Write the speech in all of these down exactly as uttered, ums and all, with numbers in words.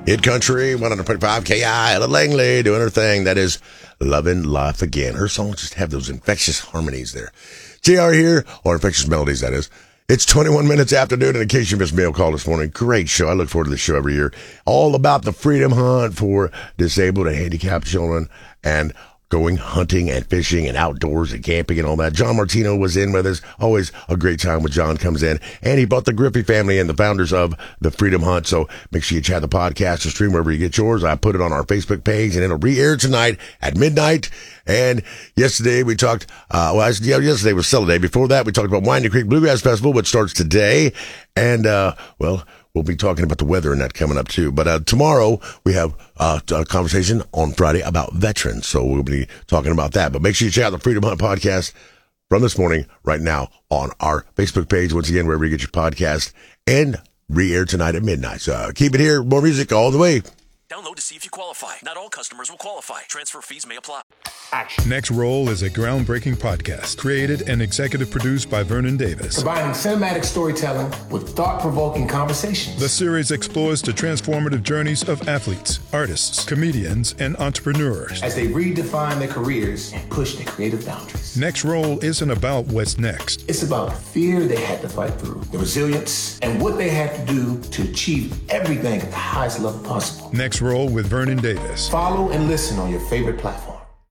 Hit Country, one point five K I, Ella Langley doing her thing. That is Lovin' Life Again. Her songs just have those infectious harmonies there. J R here, or infectious melodies, that is. It's twenty-one minutes after noon, and in case you missed mail call this morning, great show. I look forward to this show every year. All about the freedom hunt for disabled and handicapped children and going hunting and fishing and outdoors and camping and all that. John Martino was in with us. Always a great time when John comes in. And he brought the Griffey family and the founders of the Freedom Hunt. So make sure you chat the podcast or stream wherever you get yours. I put it on our Facebook page, and it'll re-air tonight at midnight. And yesterday we talked, uh, well, yeah, yesterday was Saturday. Before that, we talked about Winding Creek Bluegrass Festival, which starts today. And, uh, well, we'll be talking about the weather and that coming up too. But uh, tomorrow we have uh, a conversation on Friday about veterans. So we'll be talking about that. But make sure you check out the Freedom Hunt podcast from this morning right now on our Facebook page. Once again, wherever you get your podcast, and re-air tonight at midnight. So uh, keep it here. More music all the way. Download to see if you qualify. Not all customers will qualify. Transfer fees may apply. Action. Next Roll is a groundbreaking podcast created and executive produced by Vernon Davis. Combining cinematic storytelling with thought-provoking conversations. The series explores the transformative journeys of athletes, artists, comedians, and entrepreneurs as they redefine their careers and push their creative boundaries. Next Roll isn't about what's next. It's about the fear they had to fight through, the resilience, and what they had to do to achieve everything at the highest level possible. Next Roll with Vernon Davis. Follow and listen on your favorite platform.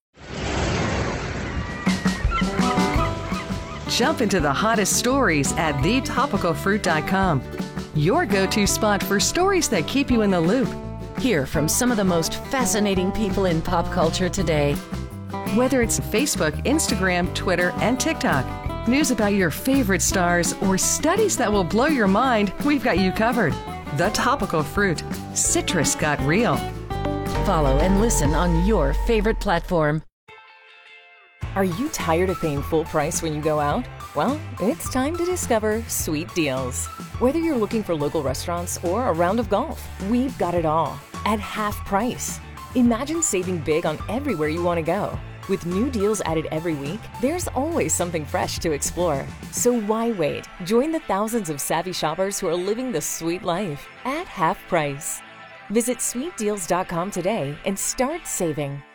Jump into the hottest stories at the topical fruit dot com. Your go-to spot for stories that keep you in the loop. Hear from some of the most fascinating people in pop culture today. Whether it's Facebook, Instagram, Twitter, and TikTok, news about your favorite stars, or studies that will blow your mind, we've got you covered. The Topical Fruit. Citrus got real. Follow and listen on your favorite platform. Are you tired of paying full price when you go out? Well, it's time to discover Sweet Deals. Whether you're looking for local restaurants or a round of golf, we've got it all at half price. Imagine saving big on everywhere you want to go. With new deals added every week, there's always something fresh to explore. So why wait? Join the thousands of savvy shoppers who are living the sweet life at half price. Visit sweet deals dot com today and start saving.